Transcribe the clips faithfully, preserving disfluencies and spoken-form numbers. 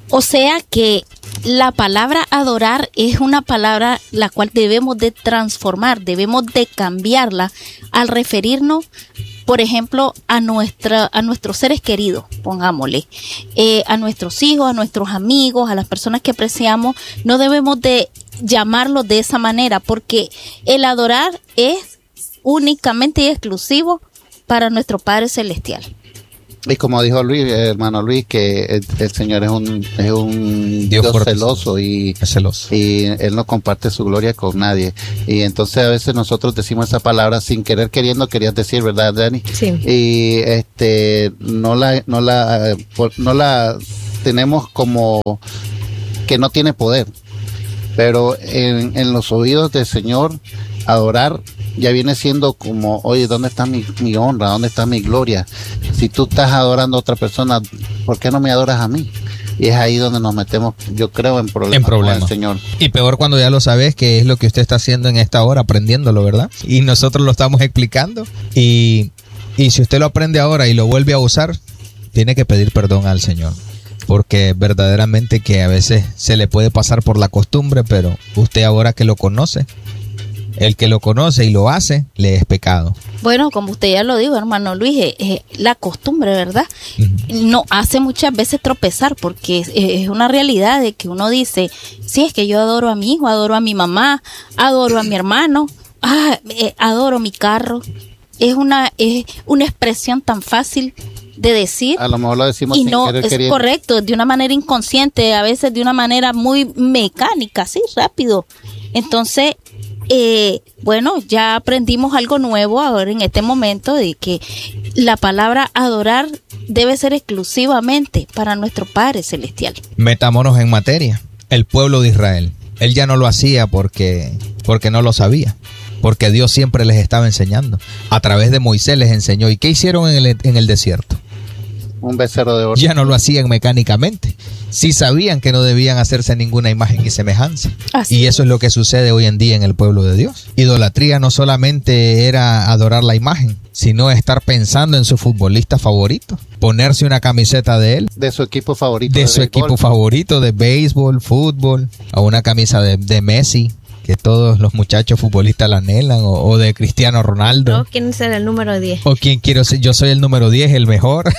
O sea que la palabra adorar es una palabra la cual debemos de transformar, debemos de cambiarla al referirnos, por ejemplo, a nuestra, a nuestros seres queridos, pongámosle, eh, a nuestros hijos, a nuestros amigos, a las personas que apreciamos. No debemos de llamarlos de esa manera, porque el adorar es únicamente y exclusivo para nuestro Padre Celestial. Y como dijo Luis, hermano Luis, que el, el Señor es un, es un Dios, Dios celoso y, es celoso y Él no comparte su gloria con nadie. Y entonces a veces nosotros decimos esa palabra sin querer queriendo, querías decir, ¿verdad, Dani? Sí. Y este no la, no la, no la tenemos como que no tiene poder. Pero en, en los oídos del Señor, adorar ya viene siendo como, oye, ¿dónde está mi, mi honra? ¿Dónde está mi gloria? Si tú estás adorando a otra persona, ¿por qué no me adoras a mí? Y es ahí donde nos metemos, yo creo, en problemas en problemas con el Señor. Y peor cuando ya lo sabes, que es lo que usted está haciendo en esta hora, aprendiéndolo, ¿verdad? Y nosotros lo estamos explicando. Y, y si usted lo aprende ahora y lo vuelve a usar, tiene que pedir perdón al Señor. Porque verdaderamente que a veces se le puede pasar por la costumbre, pero usted ahora que lo conoce, el que lo conoce y lo hace, le es pecado. Bueno, como usted ya lo dijo, hermano Luis, eh, eh, la costumbre, ¿verdad? Uh-huh. Nos hace muchas veces tropezar, porque es, es una realidad de que uno dice, sí, es que yo adoro a mi hijo, adoro a mi mamá, adoro a mi hermano, ah, eh, adoro mi carro. Es una, es una expresión tan fácil de decir, a lo mejor lo decimos y sin no querer es queriendo. Correcto, de una manera inconsciente, a veces de una manera muy mecánica, así rápido. Entonces, eh, bueno, ya aprendimos algo nuevo ahora en este momento, de que la palabra adorar debe ser exclusivamente para nuestro Padre Celestial. Metámonos en materia. El pueblo de Israel, él ya no lo hacía porque, porque no lo sabía, porque Dios siempre les estaba enseñando. A través de Moisés les enseñó. ¿Y qué hicieron en el, en el desierto? Un becerro de oro. Ya no lo hacían mecánicamente. Sí sabían que no debían hacerse ninguna imagen y semejanza. Así y eso es lo que sucede hoy en día en el pueblo de Dios. Idolatría no solamente era adorar la imagen, sino estar pensando en su futbolista favorito, ponerse una camiseta de él, de su equipo favorito, de, de su béisbol. equipo favorito de béisbol, fútbol, o una camisa de, de Messi, que todos los muchachos futbolistas la anhelan, o, o de Cristiano Ronaldo. No, ¿quién será el número diez? O quién quiero ser, yo soy el número diez, el mejor.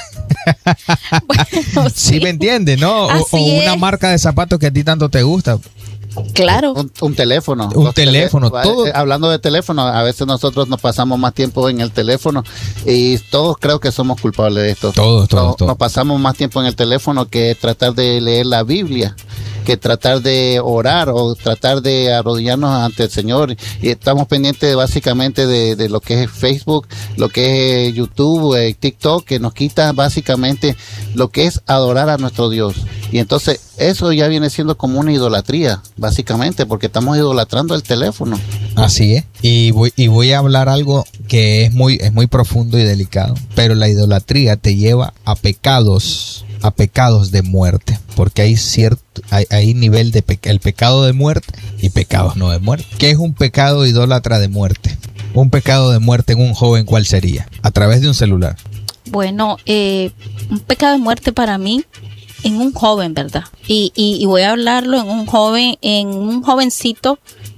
Bueno, sí. ¿Sí me entiendes, no? O, o una marca de zapatos que a ti tanto te gusta. Claro. Un, un teléfono. Un Los teléfono. Tele todo. Eh, hablando de teléfono, a veces nosotros nos pasamos más tiempo en el teléfono y todos creo que somos culpables de esto. Todos, todos, nos, todos. Nos pasamos más tiempo en el teléfono que tratar de leer la Biblia, que tratar de orar o tratar de arrodillarnos ante el Señor. Y estamos pendientes básicamente de, de lo que es Facebook, lo que es YouTube, eh, TikTok, que nos quita básicamente lo que es adorar a nuestro Dios. Y entonces eso ya viene siendo como una idolatría, básicamente, porque estamos idolatrando el teléfono. Así es. Y voy, y voy a hablar algo que es muy, es muy profundo y delicado, pero la idolatría te lleva a pecados, a pecados de muerte, porque hay cierto, hay, hay nivel de pe el pecado de muerte y pecados no de muerte. ¿Qué es un pecado idólatra de muerte? Un pecado de muerte en un joven, ¿cuál sería? A través de un celular. Bueno, eh, un pecado de muerte para mí en un joven, ¿verdad? Y, y, y voy a hablarlo en un joven, en un jovencito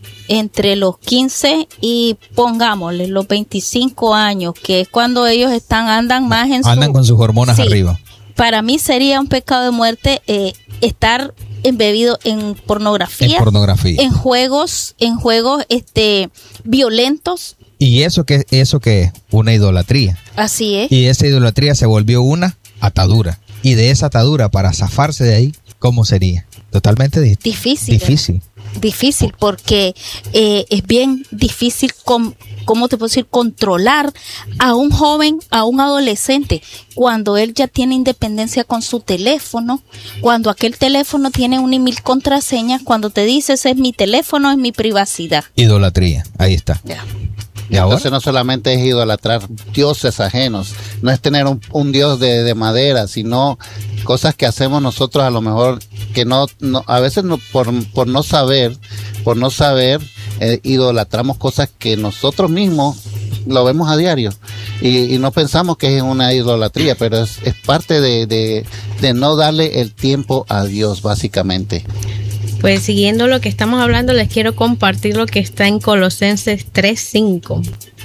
entre los quince y pongámosle los veinticinco años, que es cuando ellos están, andan más en Andan su, con sus hormonas sí, arriba. Para mí sería un pecado de muerte eh, estar embebido en pornografía, en pornografía, en juegos, en juegos este violentos. ¿Y eso qué, eso qué es? Una idolatría. Así es. Y esa idolatría se volvió una atadura. Y de esa atadura, para zafarse de ahí, ¿cómo sería? Totalmente di difícil. Difícil. Difícil, porque eh, es bien difícil, com ¿cómo te puedo decir? Controlar a un joven, a un adolescente, cuando él ya tiene independencia con su teléfono, cuando aquel teléfono tiene una y mil contraseñas, cuando te dice, ese es mi teléfono, es mi privacidad. Idolatría, ahí está. Ya. ¿Y entonces no solamente es idolatrar dioses ajenos, no es tener un, un dios de, de madera, sino cosas que hacemos nosotros a lo mejor que no, no a veces no, por, por no saber, por no saber, eh, idolatramos cosas que nosotros mismos lo vemos a diario y, y no pensamos que es una idolatría, pero es, es parte de, de, de no darle el tiempo a Dios, básicamente. Pues siguiendo lo que estamos hablando, les quiero compartir lo que está en Colosenses tres cinco,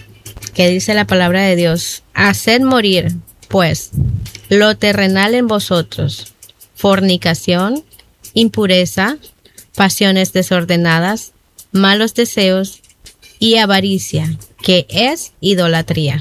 que dice la palabra de Dios: haced morir, pues, lo terrenal en vosotros, fornicación, impureza, pasiones desordenadas, malos deseos y avaricia, que es idolatría.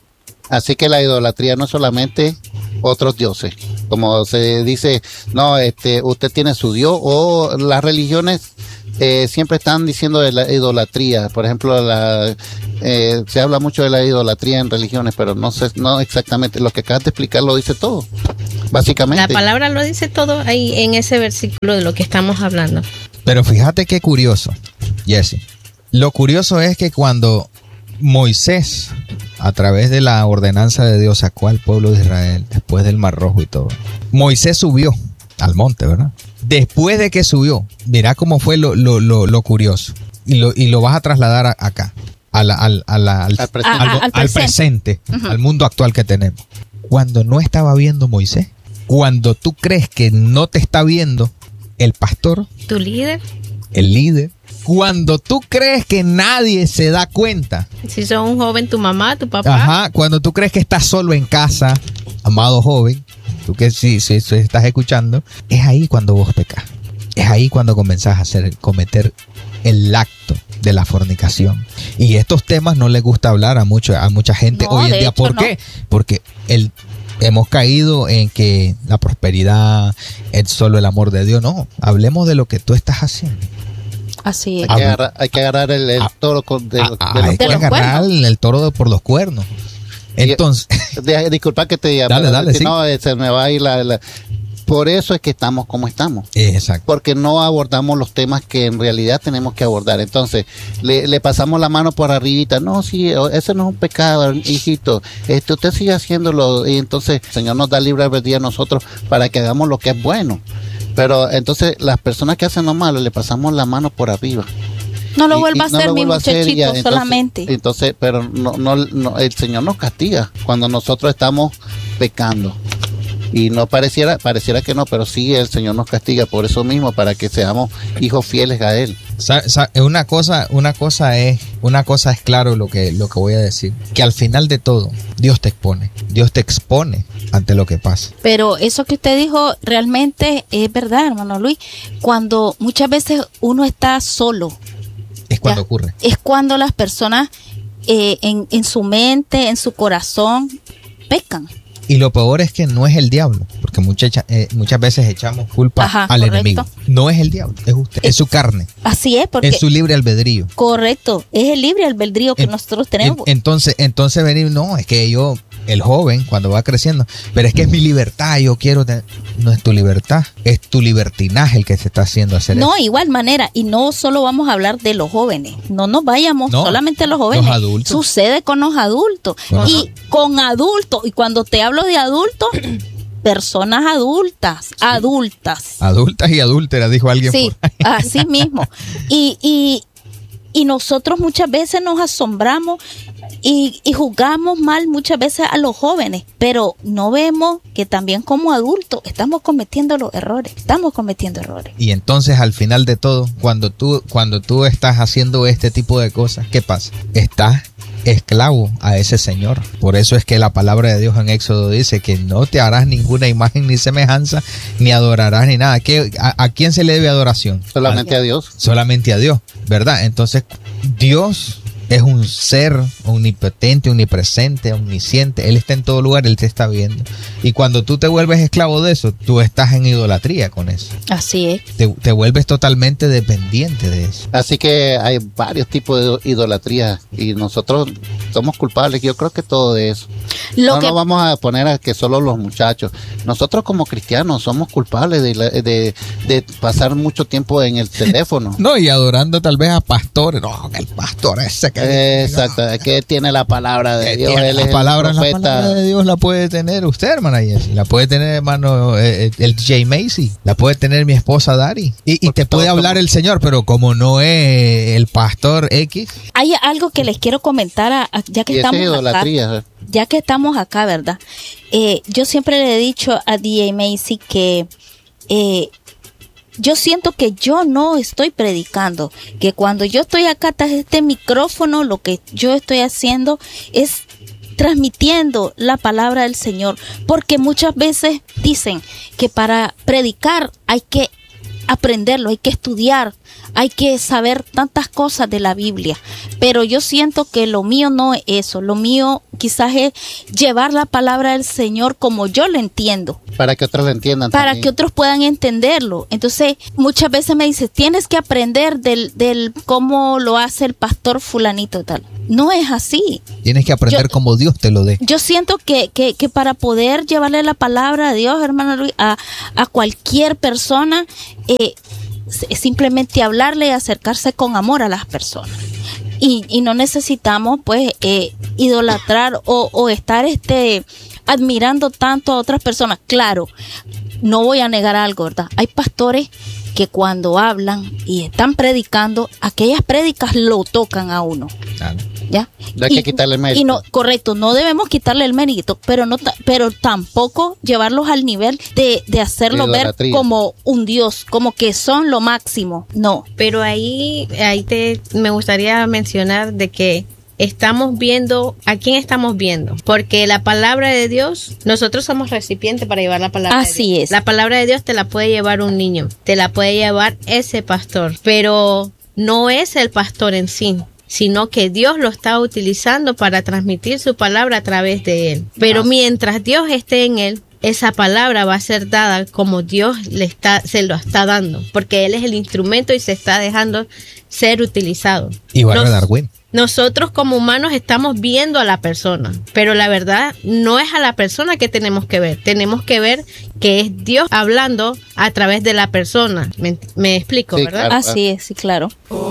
Así que la idolatría no es solamente otros dioses, como se dice, no, este, usted tiene su Dios, o las religiones eh, siempre están diciendo de la idolatría. Por ejemplo, la, eh, se habla mucho de la idolatría en religiones, pero no sé, no exactamente, lo que acabas de explicar lo dice todo, básicamente. La palabra lo dice todo ahí en ese versículo de lo que estamos hablando. Pero fíjate qué curioso, Jesse. Lo curioso es que cuando Moisés, a través de la ordenanza de Dios, sacó al pueblo de Israel después del Mar Rojo y todo, Moisés subió al monte, ¿verdad? Después de que subió, mirá cómo fue lo, lo, lo, lo curioso. Y lo, y lo vas a trasladar a, acá, a la, al, a la, al, al presente, al, al, al, presente, uh-huh. al mundo actual que tenemos. Cuando no estaba viendo Moisés, cuando tú crees que no te está viendo el pastor, tu líder, el líder, cuando tú crees que nadie se da cuenta. Si sos un joven, tu mamá, tu papá. Ajá, cuando tú crees que estás solo en casa, amado joven, tú que sí, sí, sí estás escuchando, es ahí cuando vos pecas. Es ahí cuando comenzás a hacer, cometer el acto de la fornicación. Y estos temas no les gusta hablar a mucho, a mucha gente no, hoy en día. Hecho, ¿Por no. qué? Porque el hemos caído en que la prosperidad es solo el amor de Dios. No, hablemos de lo que tú estás haciendo. Así es. Hay que agarrar, hay que agarrar el, el toro con, de, Ah, de ah, los hay que cuernos. agarrar el toro por los cuernos. Entonces, De- disculpa que te diga, Dale, pero dale, si sí. no, eh, se me va a ir la, la- Por eso es que estamos como estamos. exacto. Porque no abordamos los temas que en realidad tenemos que abordar. Entonces, le, le pasamos la mano por arribita. No, sí, ese no es un pecado, hijito. Este, usted sigue haciéndolo. Y entonces, el Señor nos da libre albedrío a nosotros para que hagamos lo que es bueno. Pero entonces, las personas que hacen lo malo, le pasamos la mano por arriba. No lo Y- vuelva y a hacer, lo mi vuelva a hacer, muchachito, ya, entonces- solamente. Entonces, pero no, no, no, el Señor nos castiga cuando nosotros estamos pecando. Y no pareciera, pareciera que no, pero sí el Señor nos castiga por eso mismo, para que seamos hijos fieles a Él. Sa- sa- Una cosa, una cosa es, una cosa es claro lo que, lo que voy a decir, que al final de todo, Dios te expone, Dios te expone ante lo que pasa. Pero eso que usted dijo realmente es verdad, hermano Luis. Cuando muchas veces uno está solo, Es cuando ya, ocurre. es cuando las personas eh, en, en su mente, en su corazón, pecan. Y lo peor es que no es el diablo, porque muchas, eh, muchas veces echamos culpa Ajá, al correcto. enemigo. No es el diablo, es usted, es su carne, Así es, porque es su libre albedrío. correcto, es el libre albedrío que En- nosotros En- tenemos. entonces, entonces venir, no, es que yo, el joven, cuando va creciendo, pero es que es mi libertad, yo quiero tener, no es tu libertad, es tu libertinaje el que se está haciendo hacer No, eso. igual manera, y no solo vamos a hablar de los jóvenes, no nos vayamos No, solamente a los jóvenes, los adultos. sucede con los adultos, Con y con adultos, y cuando te hablo de adultos, personas adultas, adultas. Adultas y adúlteras, dijo alguien. Sí, por ahí. así mismo. Y, y, y nosotros muchas veces nos asombramos y, y juzgamos mal muchas veces a los jóvenes, pero no vemos que también como adultos estamos cometiendo los errores, estamos cometiendo errores. Y entonces al final de todo, cuando tú, cuando tú estás haciendo este tipo de cosas, ¿qué pasa? Estás esclavo a ese Señor. Por eso es que la palabra de Dios en Éxodo dice que no te harás ninguna imagen ni semejanza, ni adorarás ni nada. ¿Qué, a, ¿A quién se le debe adoración? Solamente a Dios. Solamente a Dios, ¿verdad? Entonces, Dios es un ser omnipotente, omnipresente, omnisciente. Él está en todo lugar, Él te está viendo. Y cuando tú te vuelves esclavo de eso, tú estás en idolatría con eso. Así es. Te, te vuelves totalmente dependiente de eso. Así que hay varios tipos de idolatría y nosotros somos culpables. Yo creo que todo de eso. Lo no que nos vamos a poner a que solo los muchachos. Nosotros como cristianos somos culpables de, la- de, de pasar mucho tiempo en el teléfono. No, y adorando tal vez a pastores. No, el pastor ese que Exacto, es que tiene la palabra de Dios. Él la es palabra, el la profeta. palabra de Dios la puede tener usted, hermana Jessie. La puede tener, hermano, eh, el J. Macy. La puede tener mi esposa Dari. Y, y te puede hablar el Señor, pero como no es el pastor X. Hay algo que les quiero comentar, a, a- ya que Y esa estamos es acá. idolatría. ¿eh? Ya que estamos acá, ¿verdad? Eh, yo siempre le he dicho a D J Macy que eh, yo siento que yo no estoy predicando, que cuando yo estoy acá tras este micrófono, lo que yo estoy haciendo es transmitiendo la palabra del Señor, porque muchas veces dicen que para predicar hay que aprenderlo, hay que estudiar, hay que saber tantas cosas de la Biblia, pero yo siento que lo mío no es eso, lo mío quizás es llevar la palabra del Señor como yo lo entiendo, Para que otros lo entiendan para también. que otros puedan entenderlo. Entonces, muchas veces me dicen, tienes que aprender del, del cómo lo hace el pastor fulanito y tal. No es así. Tienes que aprender Yo- como Dios te lo dé. Yo siento que, que, que para poder llevarle la palabra de Dios, hermano Luis, a, a cualquier persona, eh, es simplemente hablarle y acercarse con amor a las personas. Y, y no necesitamos, pues, eh, idolatrar o, o estar este admirando tanto a otras personas. Claro, no voy a negar algo, ¿verdad? Hay pastores que cuando hablan y están predicando, aquellas prédicas lo tocan a uno. Claro. ¿Ya? No hay que quitarle el mérito. Y no, correcto, no debemos quitarle el mérito, pero no, ta- pero tampoco llevarlos al nivel de, de hacerlo De ver idolatría. como un dios, como que son lo máximo. No. Pero ahí, ahí te, me gustaría mencionar de que estamos viendo, ¿a quién estamos viendo? Porque la palabra de Dios, nosotros somos recipientes para llevar la palabra de Así Dios. es. La palabra de Dios te la puede llevar un niño, te la puede llevar ese pastor, pero no es el pastor en sí, sino que Dios lo está utilizando para transmitir su palabra a través de él. Pero Ah. mientras Dios esté en él, esa palabra va a ser dada como Dios le está, se lo está dando, porque Él es el instrumento y se está dejando ser utilizado. Igual Nos- a Darwin. Nosotros como humanos estamos viendo a la persona, pero la verdad no es a la persona que tenemos que ver. Tenemos que ver que es Dios hablando a través de la persona. ¿Me, me explico, Sí, verdad? claro. Así es, sí, claro.